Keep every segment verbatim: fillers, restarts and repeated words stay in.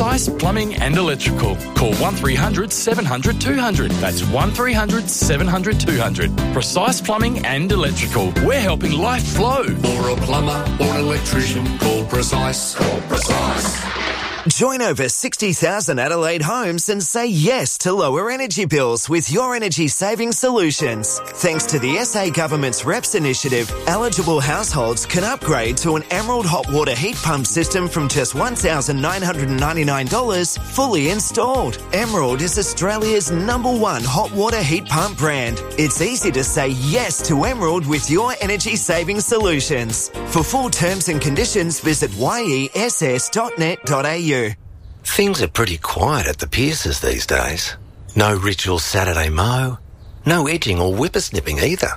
Precise Plumbing and Electrical. Call one three hundred seven hundred two hundred. That's one three hundred seven hundred two hundred. Precise Plumbing and Electrical. We're helping life flow. For a plumber or an electrician, call Precise. Call Precise. Join over sixty thousand Adelaide homes and say yes to lower energy bills with Your Energy Saving Solutions. Thanks to the S A Government's R E P S initiative, eligible households can upgrade to an Emerald hot water heat pump system from just one thousand nine hundred ninety-nine dollars fully installed. Emerald is Australia's number one hot water heat pump brand. It's easy to say yes to Emerald with Your Energy Saving Solutions. For full terms and conditions, visit y e s s dot net dot a u. Things are pretty quiet at the Pierces these days. No ritual Saturday mow, no edging or whippersnipping either.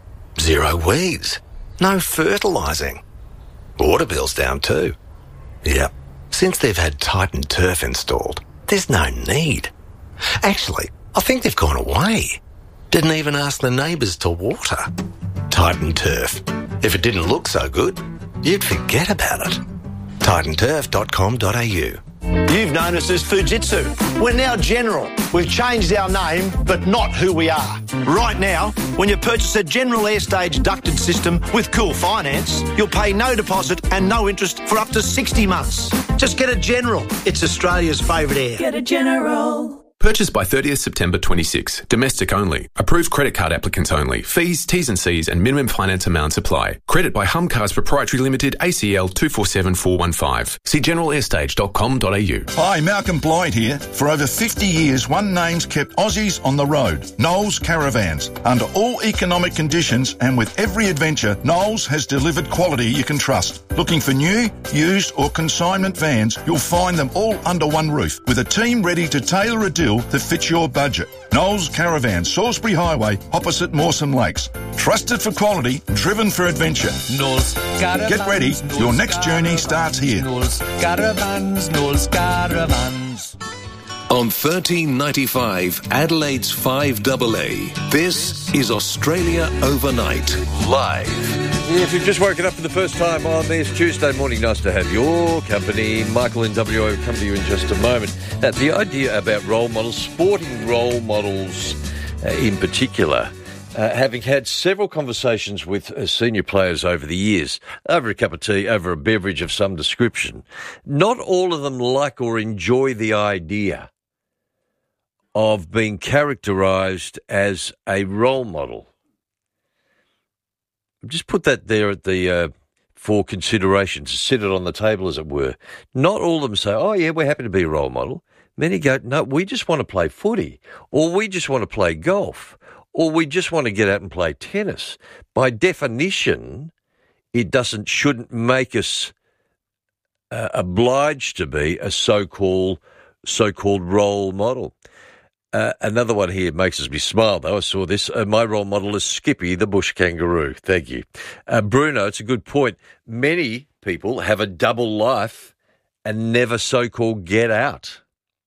Zero weeds, no fertilising. Water bill's down too. Yep, since they've had Titan Turf installed, there's no need. Actually, I think they've gone away. Didn't even ask the neighbours to water. Titan Turf. If it didn't look so good, you'd forget about it. titan turf dot com dot a u. You've known us as Fujitsu. We're now General. We've changed our name, but not who we are. Right now, when you purchase a General Airstage ducted system with Cool Finance, you'll pay no deposit and no interest for up to sixty months. Just get a General. It's Australia's favourite air. Get a General. Purchased by thirtieth September twenty-six. Domestic only. Approved credit card applicants only. Fees, T's and C's and minimum finance amounts apply. Credit by Humcars Proprietary Limited, A C L two four seven four one five. See general airstage dot com dot a u. Hi, Malcolm Blyde here. For over fifty years, one name's kept Aussies on the road. Knowles Caravans. Under all economic conditions and with every adventure, Knowles has delivered quality you can trust. Looking for new, used or consignment vans, you'll find them all under one roof with a team ready to tailor a deal that fits your budget. Knowles Caravan, Salisbury Highway, opposite Mawson Lakes. Trusted for quality, driven for adventure. Knowles Caravans. Get ready, Knowles your next journey Caravans, starts here. Knowles Caravans, Knowles Caravans. On thirteen ninety-five, Adelaide's five A A. This is Australia Overnight, live. Yeah, if you've just woken up for the first time on this Tuesday morning, nice to have your company. Michael in W A will come to you in just a moment. Uh, the idea about role models, sporting role models uh, in particular, uh, having had several conversations with uh, senior players over the years, over a cup of tea, over a beverage of some description, not all of them like or enjoy the idea of being characterised as a role model. Just put that there at the uh, for consideration, to sit it on the table, as it were. Not all of them say, oh, yeah, we're happy to be a role model. Many go, no, we just want to play footy, or we just want to play golf, or we just want to get out and play tennis. By definition, it doesn't, shouldn't make us uh, obliged to be a so-called, so-called role model. Uh, another one here makes me smile, though. I saw this. Uh, my role model is Skippy, the bush kangaroo. Thank you. Uh, Bruno, it's a good point. Many people have a double life and never so-called get out.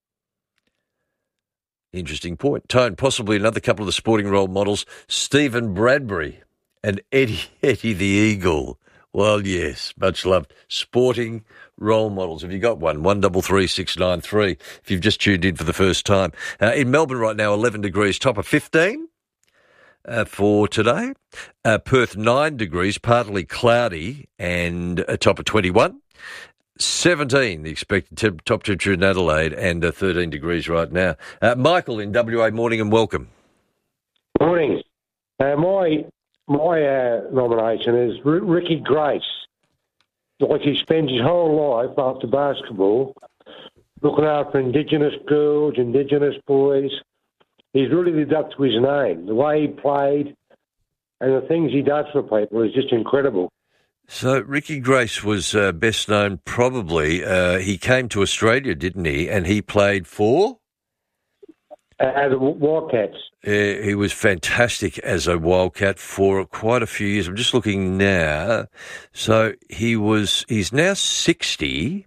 Interesting point. Tone, possibly another couple of the sporting role models, Stephen Bradbury and Eddie, Eddie the Eagle. Well, yes, much loved. Sporting role models. Have you got one? One double three six nine three. If you've just tuned in for the first time. Uh, in Melbourne right now, eleven degrees, top of fifteen uh, for today. Uh, Perth nine degrees, partly cloudy, and a top of twenty-one. seventeen, the expected te- top temperature in Adelaide, and uh, thirteen degrees right now. Uh, Michael in W A, morning and welcome. Morning. Uh, my my uh, nomination is R- Ricky Grace. Like he spends his whole life after basketball looking after Indigenous girls, Indigenous boys. He's really lived up to his name. The way he played and the things he does for people is just incredible. So Ricky Grace was uh, best known probably, uh, he came to Australia, didn't he? And he played for? Uh, the Wildcats. Uh, he was fantastic as a Wildcat for quite a few years. I'm just looking now. So he was, he's now sixty.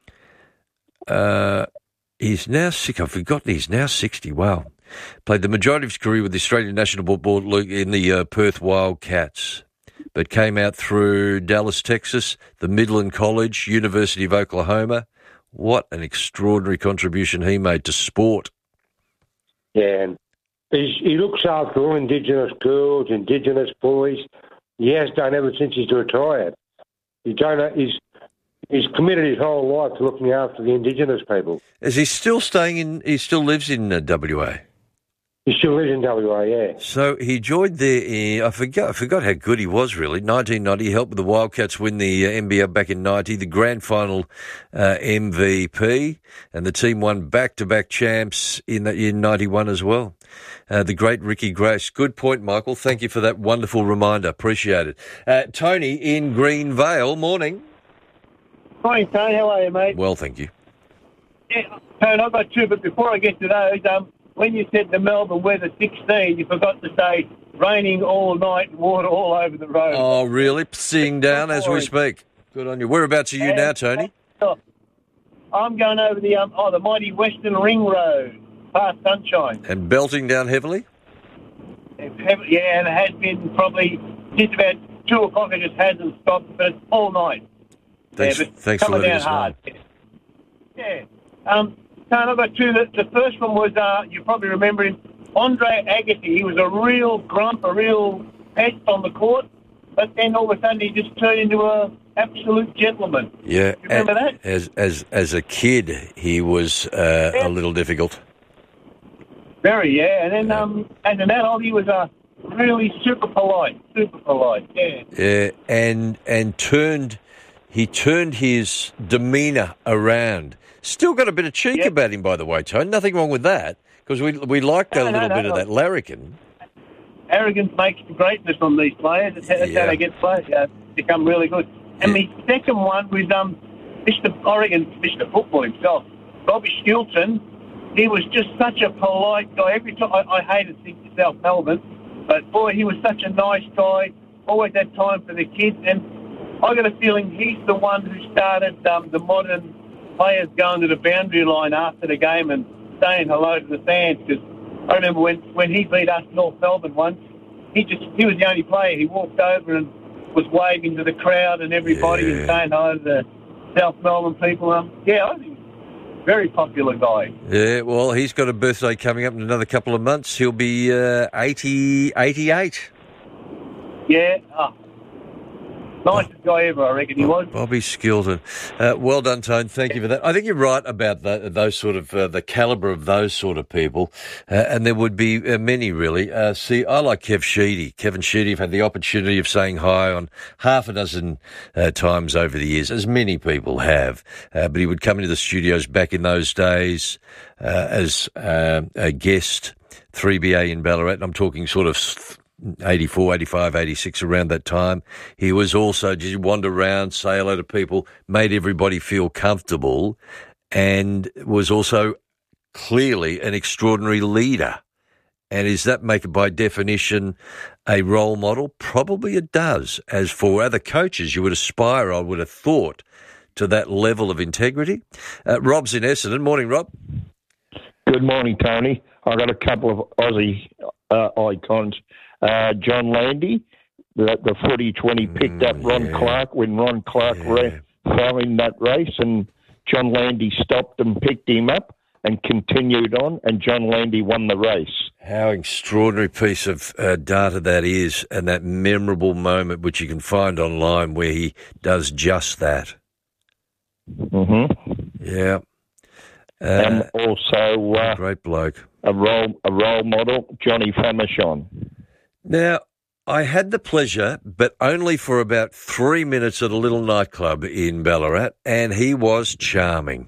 Uh, he's now sick. I've forgotten he's now sixty. Wow. Played the majority of his career with the Australian National Football League in the uh, Perth Wildcats, but came out through Dallas, Texas, the Midland College, University of Oklahoma, What an extraordinary contribution he made to sport. Yeah, and he's, he looks after all Indigenous girls, Indigenous boys. He has done ever since he's retired. He don't, he's he's committed his whole life to looking after the Indigenous people. Is he still staying in? He still lives in uh, W A. He still lives in W A, yeah. So he joined there. In, I forgot. I forgot how good he was. Really, nineteen ninety. He helped the Wildcats win the uh, N B L back in ninety, the grand final uh, M V P, and the team won back-to-back champs in that year ninety-one as well. Uh, the great Ricky Grace. Good point, Michael. Thank you for that wonderful reminder. Appreciate it. Uh, Tony in Greenvale. Morning. Morning, Tony. How are you, mate? Well, thank you. Yeah, Tony, I've got two, but before I get to those, um, when you said the Melbourne weather sixteen, you forgot to say raining all night, water all over the road. Oh, really? Seeing down as we speak. Good on you. Whereabouts are you and now, Tony? I'm going over the um, oh the mighty Western Ring Road, past Sunshine. And belting down heavily? It's heavy, yeah, and it has been probably just about two o'clock. It just hasn't stopped, but it's all night. Thanks, yeah, but thanks for coming letting down us know. hard. Yeah. Um, Tony, I've got two. The, the first one was, uh, you probably remember him, Andre Agassi. He was a real grump, a real pest on the court, but then all of a sudden he just turned into a absolute gentleman. Yeah. You remember a- that? As as as a kid, he was uh, Yeah. a little difficult. Very, yeah. And then um, as an adult, he was uh, really super polite, super polite, yeah. Yeah, and and turned he turned his demeanour around. Still got a bit of cheek Yep. about him, by the way, Tony. Nothing wrong with that, because we we liked No, a no, little no, bit of no. that larrikin. Arrogance makes greatness on these players. That's, how- that's Yeah. how they get players, uh, become really good. And Yeah. the second one was um, Mister Oregon, Mister Football himself, Robbie Stilton. He was just such a polite guy. Every time I, I hated seeing South Melbourne, but boy, he was such a nice guy. Always had time for the kids, and I got a feeling he's the one who started um, the modern players going to the boundary line after the game and saying hello to the fans. Because I remember when, when he beat us North Melbourne once, he just he was the only player. He walked over and was waving to the crowd and everybody Yeah. and saying hello to the South Melbourne people. Um, yeah, I think very popular guy. Yeah, well, he's got a birthday coming up in another couple of months. He'll be uh, eighty, eighty-eight. Yeah, oh, nicest guy ever, I reckon he was. Bobby Skilton. Uh, well done, Tone. Thank you for that. I think you're right about that, those sort of, uh, the calibre of those sort of people. Uh, and there would be uh, many, really. Uh, see, I like Kev Sheedy. Kevin Sheedy, I've had the opportunity of saying hi on half a dozen uh, times over the years, as many people have. Uh, but he would come into the studios back in those days uh, as uh, a guest, three B A in Ballarat. And I'm talking sort of eighty-four, eighty-five, eighty-six, around that time. He was also, did you wander around, say hello to people, made everybody feel comfortable, and was also clearly an extraordinary leader. And does that make it, by definition, a role model? Probably it does. As for other coaches, you would aspire, I would have thought, to that level of integrity. Uh, Rob's in Essendon. Morning, Rob. Good morning, Tony. I've got a couple of Aussie uh, icons. Uh, John Landy, the, the footage when he picked up Ron yeah. Clark, when Ron Clark Yeah. ran, fell in that race, and John Landy stopped and picked him up and continued on, and John Landy won the race. How extraordinary piece of uh, data that is, and that memorable moment which you can find online where he does just that. Mm-hmm. Yeah. Uh, and also uh, great bloke. a role a role model, Johnny Famechon. Now, I had the pleasure, but only for about three minutes at a little nightclub in Ballarat, and he was charming.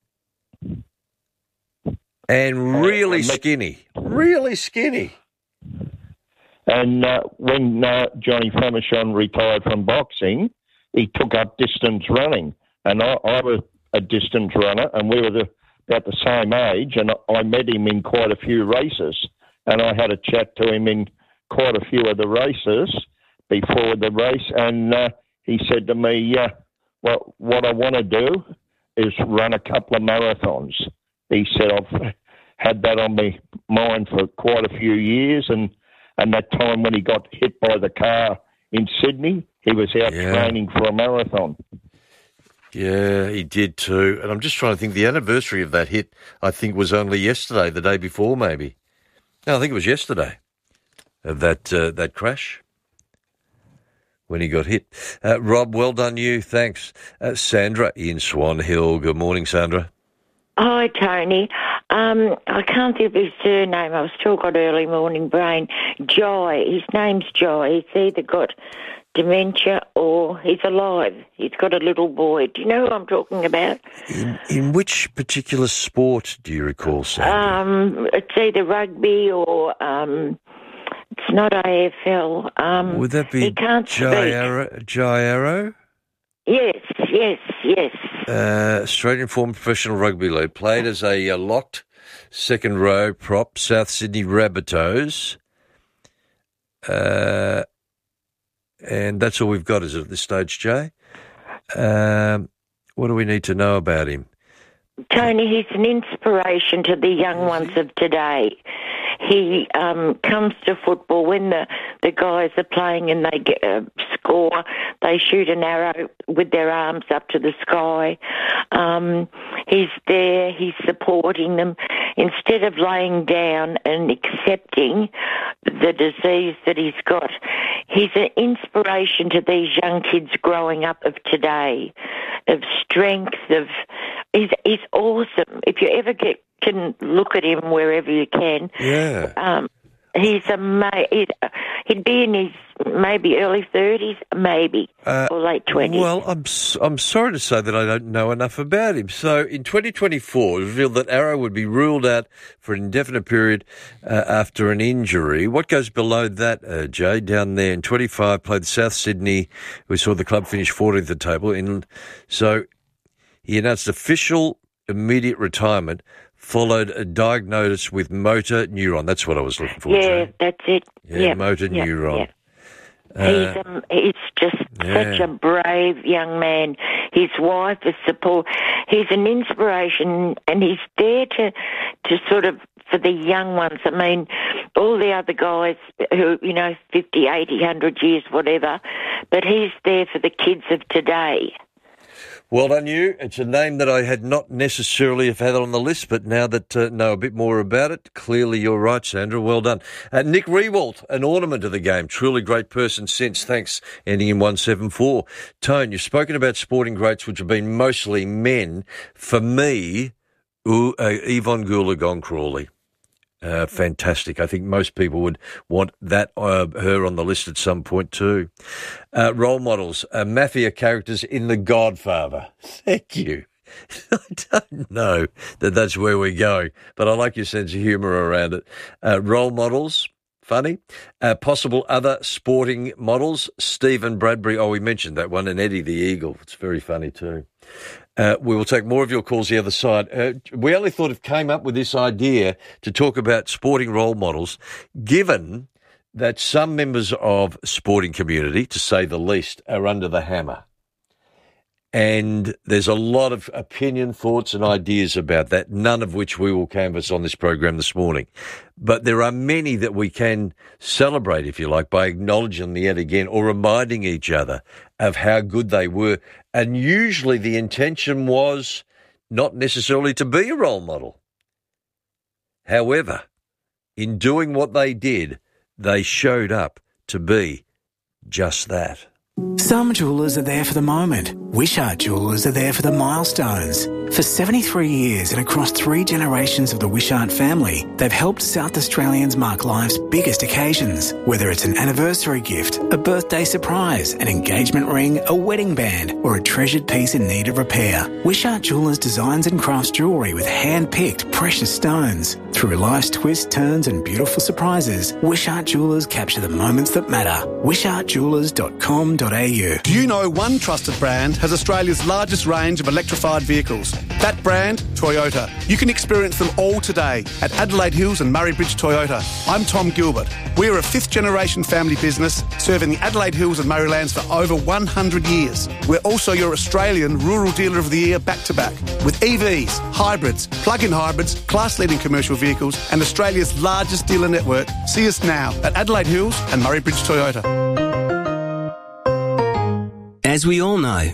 And really skinny. Really skinny. And uh, when uh, Johnny Famechon retired from boxing, he took up distance running. And I, I was a distance runner, and we were the, about the same age, and I met him in quite a few races. And I had a chat to him in quite a few of the races before the race, and uh, he said to me, uh, well, what I want to do is run a couple of marathons. He said, I've had that on my mind for quite a few years, and, and that time when he got hit by the car in Sydney, he was out Yeah. training for a marathon. Yeah, he did too. And I'm just trying to think, the anniversary of that hit, I think, was only yesterday, the day before maybe. No, I think it was yesterday, of that uh, that crash when he got hit. Uh, Rob, well done you, thanks. Uh, Sandra in Swan Hill. Good morning, Sandra. Hi, Tony. Um, I can't think of his surname. I've still got early morning brain. Jai. His name's Jai. He's either got dementia or he's alive. He's got a little boy. Do you know who I'm talking about? In, in which particular sport do you recall, Sandra? Um, it's either rugby or um, it's not A F L. Um, Would that be he can't Jai speak. Arrow? Jai Arrow? Yes, yes, yes. Uh, Australian former professional rugby league. Played as a uh, locked second row prop, South Sydney Rabbitohs. Uh, and that's all we've got, is it, at this stage, Jay? Um, what do we need to know about him? Tony, he's an inspiration to the young ones of today. He um, comes to football when the, the guys are playing and they get a score, they shoot an arrow with their arms up to the sky. Um, he's there, he's supporting them. Instead of laying down and accepting the disease that he's got, he's an inspiration to these young kids growing up of today, of strength, of... He's, he's awesome. If you ever get can look at him wherever you can. Yeah. Um, he's amazing. He'd, he'd be in his maybe early thirties, maybe, Uh, or late twenties. Well, I'm s- I'm sorry to say that I don't know enough about him. So in twenty twenty-four, it was revealed that Arrow would be ruled out for an indefinite period uh, after an injury. What goes below that, uh, Jay? Down there in twenty-five, played South Sydney. We saw the club finish fourteenth at the table. In, so he announced official immediate retirement, followed a diagnosis with motor neuron. That's what I was looking for, yeah, Jay. that's it. Yeah, Yep, motor yep, neuron. yep. Uh, He's um, he's just yeah. such a brave young man. His wife is support. He's an inspiration, and he's there to to sort of for the young ones. I mean, all the other guys who, you know, fifty, eighty, one hundred years, whatever, but he's there for the kids of today. Well done, you. It's a name that I had not necessarily have had on the list, but now that uh, know a bit more about it, clearly you're right, Sandra. Well done. Uh, Nick Rewalt, an ornament of the game. Truly great person since. Thanks. Ending in one seven four. Tone, you've spoken about sporting greats, which have been mostly men. For me, ooh, uh, Yvonne Goolagong-Crawley. Uh, fantastic. I think most people would want that uh, her on the list at some point too. Uh, role models, uh, mafia characters in The Godfather. Thank you. I don't know that that's where we're going, but I like your sense of humour around it. Uh, role models, funny. Uh, possible other sporting models, Stephen Bradbury. Oh, we mentioned that one, and Eddie the Eagle. It's very funny too. Uh, we will take more of your calls the other side. Uh, we only thought it came up with this idea to talk about sporting role models, given that some members of sporting community, to say the least, are under the hammer. And there's a lot of opinion, thoughts and ideas about that, none of which we will canvass on this program this morning. But there are many that we can celebrate, if you like, by acknowledging them yet again or reminding each other of how good they were. And usually the intention was not necessarily to be a role model. However, in doing what they did, they showed up to be just that. Some jewellers are there for the moment. Wishart Jewellers are there for the milestones. For seventy-three years and across three generations of the Wishart family, they've helped South Australians mark life's biggest occasions. Whether it's an anniversary gift, a birthday surprise, an engagement ring, a wedding band, or a treasured piece in need of repair, Wishart Jewellers designs and crafts jewellery with hand-picked precious stones. Through life's twists, turns and beautiful surprises, Wishart Jewellers capture the moments that matter. wishart jewellers dot com dot a u. Do you know one trusted brand has Australia's largest range of electrified vehicles? That brand, Toyota. You can experience them all today at Adelaide Hills and Murray Bridge Toyota. I'm Tom Gilbert. We're a fifth generation family business serving the Adelaide Hills and Murraylands for over one hundred years. We're also your Australian Rural Dealer of the Year back to back with E Vs, hybrids, plug-in hybrids, class-leading commercial vehicles and Australia's largest dealer network. See us now at Adelaide Hills and Murray Bridge Toyota. As we all know,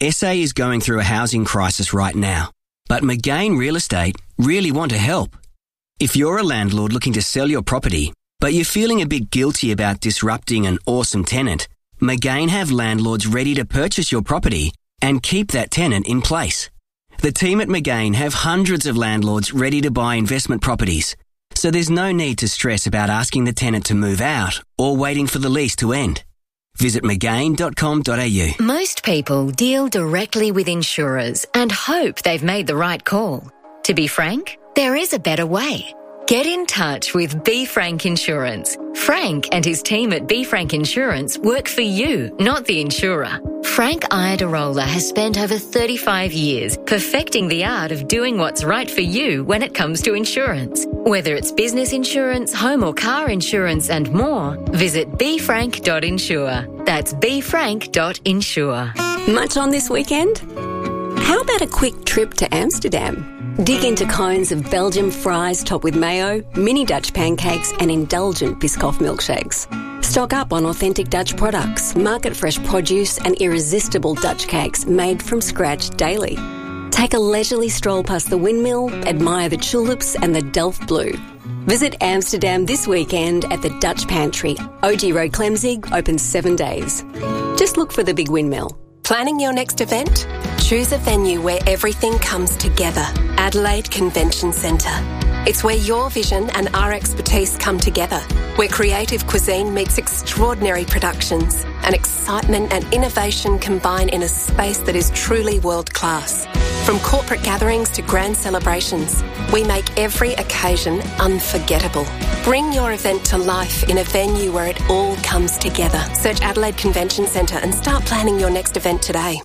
S A is going through a housing crisis right now, but McGain Real Estate really want to help. If you're a landlord looking to sell your property, but you're feeling a bit guilty about disrupting an awesome tenant, McGain have landlords ready to purchase your property and keep that tenant in place. The team at McGain have hundreds of landlords ready to buy investment properties, so there's no need to stress about asking the tenant to move out or waiting for the lease to end. Visit mcgain dot com dot a u. Most people deal directly with insurers and hope they've made the right call. To be frank, there is a better way. Get in touch with B. Frank Insurance. Frank and his team at B. Frank Insurance work for you, not the insurer. Frank Iadarola has spent over thirty-five years perfecting the art of doing what's right for you when it comes to insurance. Whether it's business insurance, home or car insurance and more, visit b frank dot insure. That's b frank dot insure. Much on this weekend? How about a quick trip to Amsterdam? Dig into cones of Belgian fries topped with mayo, mini Dutch pancakes and indulgent Biscoff milkshakes. Stock up on authentic Dutch products, market-fresh produce and irresistible Dutch cakes made from scratch daily. Take a leisurely stroll past the windmill, admire the tulips and the Delft Blue. Visit Amsterdam this weekend at the Dutch Pantry. O G Road Clemzig, open seven days. Just look for the big windmill. Planning your next event? Choose a venue where everything comes together. Adelaide Convention Centre. It's where your vision and our expertise come together, where creative cuisine meets extraordinary productions and excitement and innovation combine in a space that is truly world-class. From corporate gatherings to grand celebrations, we make every occasion unforgettable. Bring your event to life in a venue where it all comes together. Search Adelaide Convention Centre and start planning your next event today.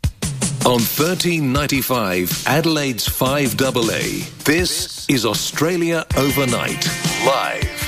On thirteen ninety-five, Adelaide's five A A, this is Australia Overnight, live.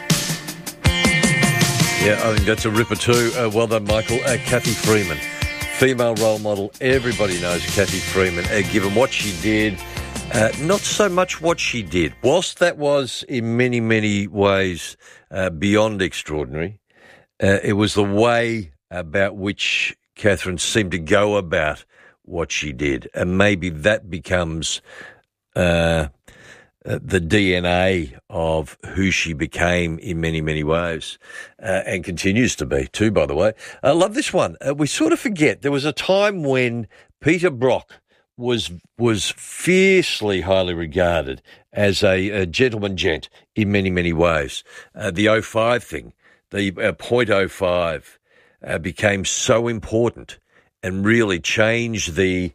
Yeah, I think that's a ripper too. Uh, well done, Michael. Uh, Cathy Freeman, female role model. Everybody knows Cathy Freeman, uh, given what she did. Uh, not so much what she did. Whilst that was in many, many ways uh, beyond extraordinary, uh, it was the way about which Catherine seemed to go about what she did. And maybe that becomes uh, uh, the D N A of who she became in many, many ways, uh, and continues to be too, by the way. I love this one. Uh, we sort of forget there was a time when Peter Brock was was fiercely highly regarded as a, a gentleman gent in many, many ways. Uh, the oh five thing, the uh, point oh five, uh, became so important and really changed the,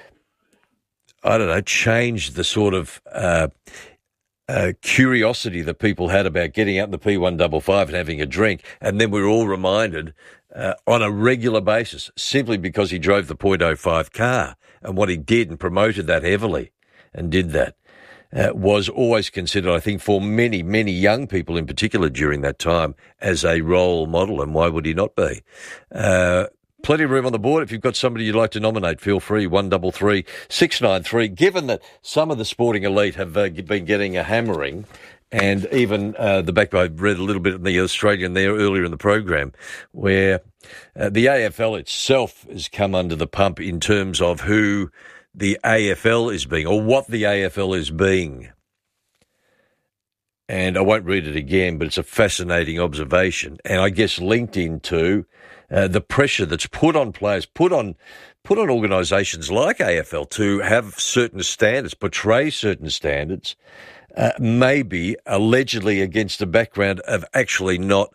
I don't know, changed the sort of uh, uh, curiosity that people had about getting out in the P one fifty-five and having a drink. And then we were all reminded uh, on a regular basis, simply because he drove the point oh five car and what he did and promoted that heavily and did that, uh, was always considered, I think, for many, many young people in particular during that time as a role model. And why would he not be? Uh, Plenty of room on the board. If you've got somebody you'd like to nominate, feel free, one three three, six nine three. Given that some of the sporting elite have uh, been getting a hammering, and even uh, the back, I read a little bit in the Australian there earlier in the program, where uh, the A F L itself has come under the pump in terms of who the A F L is being, or what the A F L is being. And I won't read it again, but it's a fascinating observation, and I guess linked into Uh, the pressure that's put on players, put on put on organisations like A F L to have certain standards, portray certain standards, uh, maybe allegedly against the background of actually not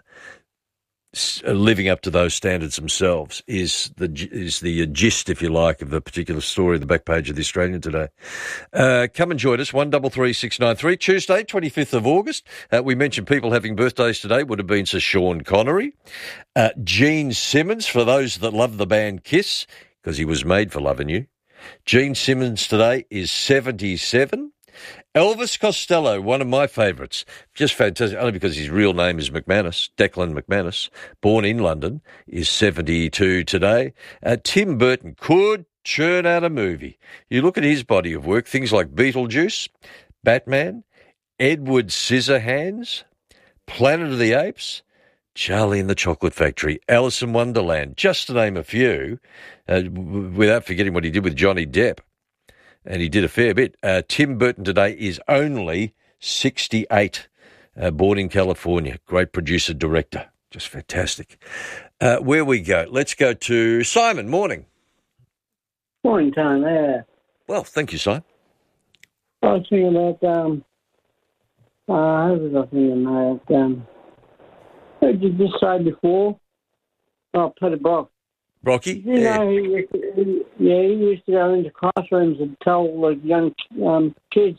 living up to those standards themselves, is the is the gist, if you like, of the particular story, the back page of the Australian today. Uh, come and join us, one three three, six nine three. Tuesday, twenty-fifth of August. Uh, we mentioned people having birthdays today would have been Sir Sean Connery. Uh, Gene Simmons, for those that love the band Kiss, because he was made for loving you. Gene Simmons today is seventy-seven. Elvis Costello, one of my favourites, just fantastic, only because his real name is McManus, Declan McManus, born in London, is seventy-two today. Uh, Tim Burton could churn out a movie. You look at his body of work, things like Beetlejuice, Batman, Edward Scissorhands, Planet of the Apes. Charlie and the Chocolate Factory, Alice in Wonderland, just to name a few, uh, w- without forgetting what he did with Johnny Depp. And he did a fair bit. Uh, Tim Burton today is only sixty-eight, uh, born in California. Great producer, director. Just fantastic. Uh, where we go? Let's go to Simon. Morning. Morning, Tone. Yeah. Well, thank you, Simon. I was thinking about, um, uh, how was I thinking about, um, what did you just say before? Oh, Peter Brock. Brocky? You Yeah. know, he, used to- he, yeah, he used to go into classrooms and tell the young um, kids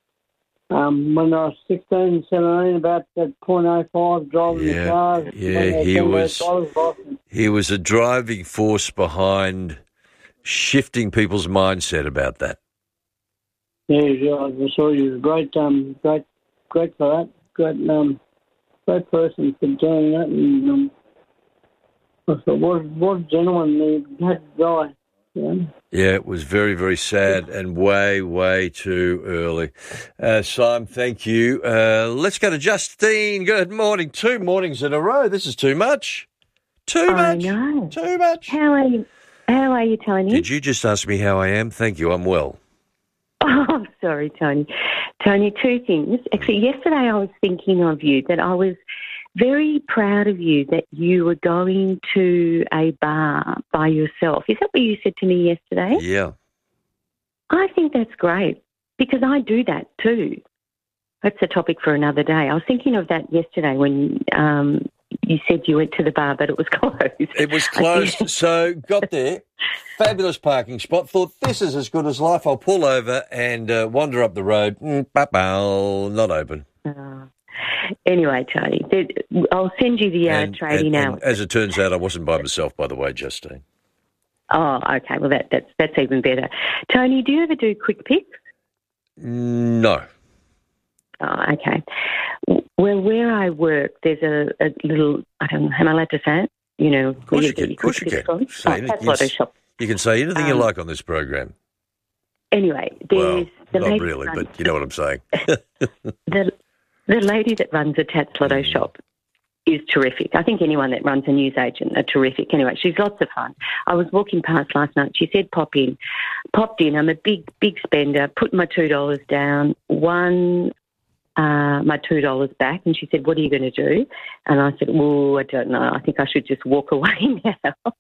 um, when I was sixteen, seventeen about that point oh five driving Yeah, the cars. yeah, when they he came was- out of Boston. He was a driving force behind shifting people's mindset about that. Yeah, yeah, I saw you. Great, um, great, great for that. Great, um, great person for doing that. And um, I thought, what, what a gentleman he had to die. Yeah. Yeah, it was very, very sad and way, way too early. Uh, Simon, thank you. Uh, let's go to Justine. Good morning. Two mornings in a row. This is too much. Too I much. know. Too much. How are you? How are you, Tony? Did you just ask me how I am? Thank you. I'm well. Oh, I'm sorry, Tony. Tony, two things. Actually, yesterday I was thinking of you, that I was very proud of you that you were going to a bar by yourself. Is that what you said to me yesterday? Yeah. I think that's great because I do that too. That's a topic for another day. I was thinking of that yesterday when um, you said you went to the bar, but it was closed. It was closed, so got there, fabulous parking spot, thought this is as good as life, I'll pull over and uh, wander up the road, mm, ba-bow, not open. Uh, anyway, Tony, there- I'll send you the uh, And, trading and, and hours. as it turns out, I wasn't by myself, by the way, Justine. Oh, okay. Well, that, that's that's even better. Tony, do you ever do quick picks? No. Oh, okay. W- Well, where I work, there's a, a little, I don't know, am I allowed to say it? You know, Of course you can, of course you can. Say Oh, anything- that's you, Lotto can, shop. you can say anything you Um, like on this program. Anyway, there's Well, the not lady really, that runs, but you know what I'm saying. the, the lady that runs a Tats Mm. Lotto shop is terrific. I think anyone that runs a newsagent are terrific. Anyway, she's lots of fun. I was walking past last night. She said, pop in. Popped in. I'm a big, big spender. Put my two dollars down. Won uh, my two dollars back. And she said, what are you going to do? And I said, well, I don't know. I think I should just walk away now.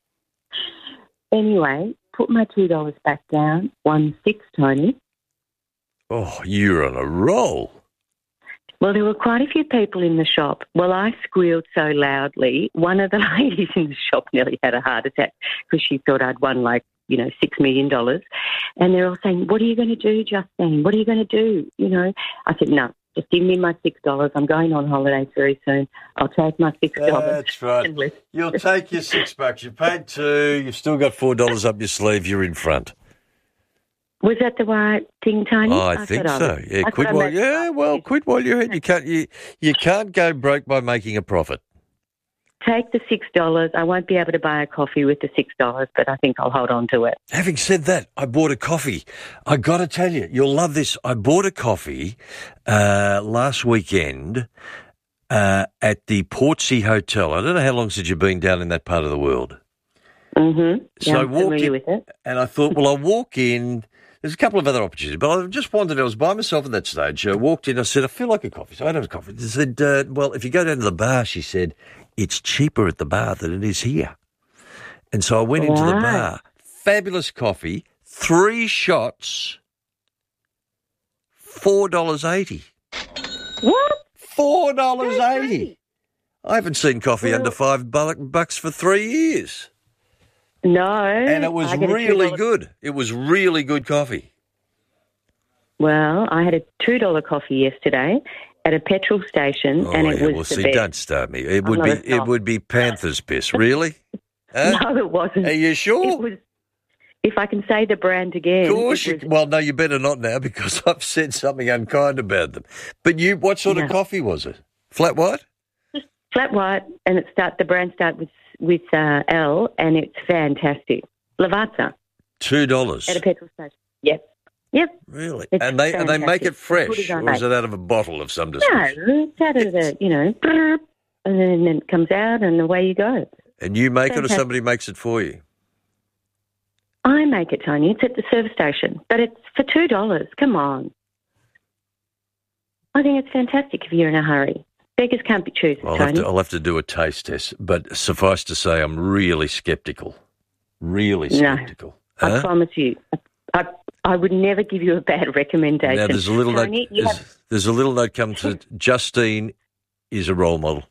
Anyway, put my two dollars back down. Won six, Tony. Oh, you're on a roll. Well, there were quite a few people in the shop. Well, I squealed so loudly, one of the ladies in the shop nearly had a heart attack because she thought I'd won like, you know, six million dollars. And they're all saying, what are you going to do, Justine? What are you going to do? You know, I said, no, just give me my six dollars. I'm going on holidays very soon. I'll take my six dollars. That's right. You'll take your six bucks. You paid two. You've still got four dollars up your sleeve. You're in front. Was that the right thing, Tony? Oh, I, think thought so. I was. Yeah, I quit thought I while. made- Yeah, well, quit while you're ahead. You can't. You you can't go broke by making a profit. Take the six dollars. I won't be able to buy a coffee with the six dollars, but I think I'll hold on to it. Having said that, I bought a coffee. I got to tell you, you'll love this. I bought a coffee uh, last weekend uh, at the Portsea Hotel. I don't know how long since you've been down in that part of the world. Mm-hmm. So yeah, I I'm walked familiar in, with it. and I thought, well, I'll walk in. There's a couple of other opportunities, but I just wanted, I was by myself at that stage. I walked in, I said, I feel like a coffee. So I had a coffee. She said, uh, well, if you go down to the bar, she said, it's cheaper at the bar than it is here. And so I went into the Right. bar. Fabulous coffee, three shots, four dollars eighty. What? four dollars eighty. I haven't seen coffee under five bu- bucks for three years. No. And it was I get a really two dollars good. It was really good coffee. Well, I had a two dollar coffee yesterday at a petrol station, Oh, and it yeah, was well, the see, best. don't start me. It I'm would not be a it snob. would be Panther's piss. Really? Huh? No, it wasn't. Are you sure? It was. If I can say the brand again, Of course it you. was- Well, no, you better not now because I've said something unkind about them. But you, what sort of No. coffee was it? Flat white? flat white, and it start the brand start with with uh, L, and it's fantastic. Lavazza Two dollars. at a petrol station. Yep, yep. Really? It's And they and they make fantastic. it fresh, As good as I or is make. it out of a bottle of some No, description? it's out of the you know. brrr. and then it comes out, and away you go. And you make Fantastic. it, or somebody makes it for you? I make it, Tony. It's at the service station, but it's for two dollars. Come on. I think it's fantastic if you're in a hurry. Beggars can't be choosers, I'll Tony. have, to, I'll have to do a taste test, but suffice to say, I'm really sceptical. Really sceptical. No, I Huh? promise you. I, I would never give you a bad recommendation. Now, there's a little Tony, note. you There's, have- there's a little note come to Justine is a role model.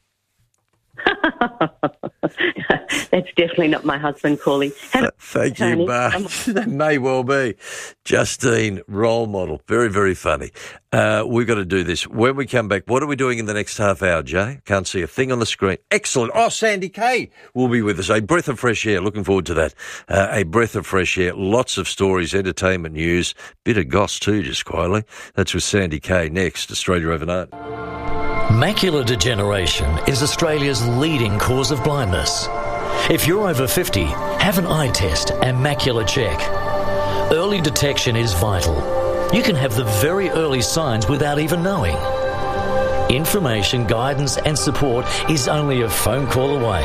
That's definitely not my husband, Corley. Have- Thank Tony, you, Mark. I'm- That may well be. Justine, role model. Very, very funny. Uh, we've got to do this. When we come back, what are we doing in the next half hour, Jay? Can't see a thing on the screen. Excellent. Oh, Sandy Kay will be with us. A breath of fresh air. Looking forward to that. Uh, a breath of fresh air. Lots of stories, entertainment news, bit of goss too, just quietly. That's with Sandy Kay next. Australia Overnight. Macular degeneration is Australia's leading cause of blindness. If you're over fifty, have an eye test and macular check. Early detection is vital. You can have the very early signs without even knowing. Information, guidance and support is only a phone call away.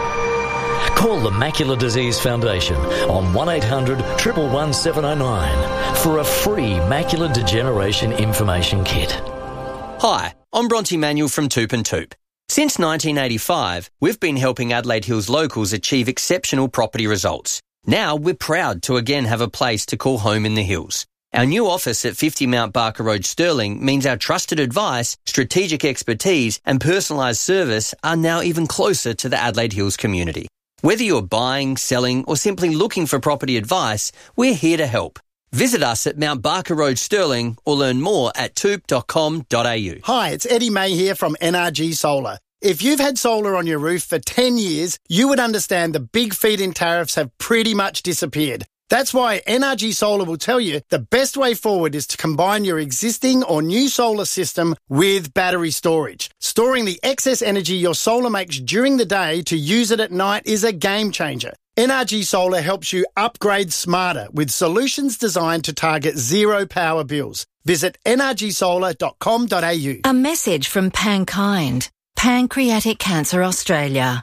Call the Macular Disease Foundation on one eight hundred, one one one, seven oh nine for a free macular degeneration information kit. Hi, I'm Bronte Manuel from Toop and Toop. Since nineteen eighty-five, we've been helping Adelaide Hills locals achieve exceptional property results. Now we're proud to again have a place to call home in the hills. Our new office at fifty Mount Barker Road, Stirling, means our trusted advice, strategic expertise and personalised service are now even closer to the Adelaide Hills community. Whether you're buying, selling or simply looking for property advice, we're here to help. Visit us at Mount Barker Road, Stirling, or learn more at toop dot com dot a u. Hi, it's Eddie May here from N R G Solar. If you've had solar on your roof for ten years, you would understand the big feed-in tariffs have pretty much disappeared. That's why N R G Solar will tell you the best way forward is to combine your existing or new solar system with battery storage. Storing the excess energy your solar makes during the day to use it at night is a game changer. N R G Solar helps you upgrade smarter with solutions designed to target zero power bills. Visit n r g solar dot com dot a u. A message from Pankind, Pancreatic Cancer Australia.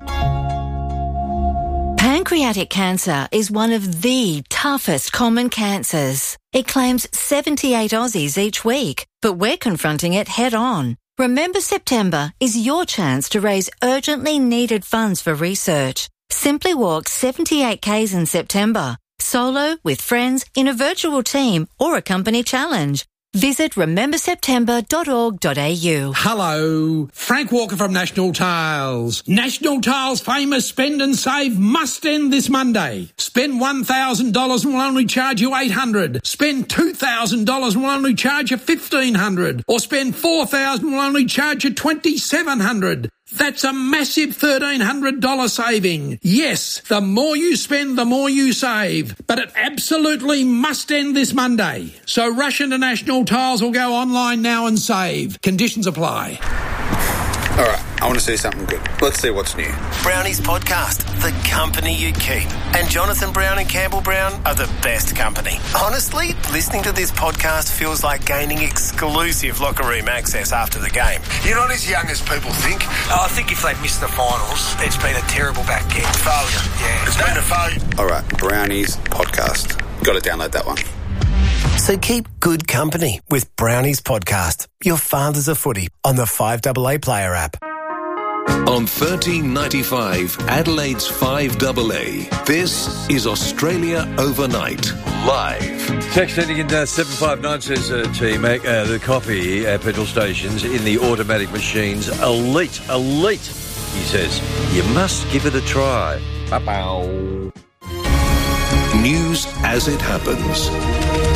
Pancreatic cancer is one of the toughest common cancers. It claims seventy-eight Aussies each week, but we're confronting it head on. Remember September is your chance to raise urgently needed funds for research. Simply walk seventy-eight kays in September, solo, with friends, in a virtual team or a company challenge. Visit remember september dot org dot a u. Hello, Frank Walker from National Tiles. National Tiles' famous Spend and Save must end this Monday. Spend one thousand dollars and we'll only charge you eight hundred dollars. Spend two thousand dollars and we'll only charge you fifteen hundred dollars. Or spend four thousand dollars and we'll only charge you twenty-seven hundred dollars. That's a massive thirteen hundred dollars saving. Yes, the more you spend, the more you save. But it absolutely must end this Monday. So rush into National Tiles or go online now and save. Conditions apply. All right, I want to see something good. Let's see what's new. Brownies Podcast, the company you keep. And Jonathan Brown and Campbell Brown are the best company. Honestly, listening to this podcast feels like gaining exclusive locker room access after the game. You're not as young as people think. I think if they've missed the finals, it's been a terrible back end. Failure, yeah. It's been a failure. All right, Brownies Podcast. Got to download that one. So keep good company with Brownies Podcast, your father's a footy, on the five A A Player app. On thirteen ninety-five, Adelaide's five A A, this is Australia Overnight, live. Text ending in uh, seven five nine says uh, team, uh, the coffee at petrol stations in the automatic machines, elite, elite, he says. You must give it a try. Ba-bow. News as it happens.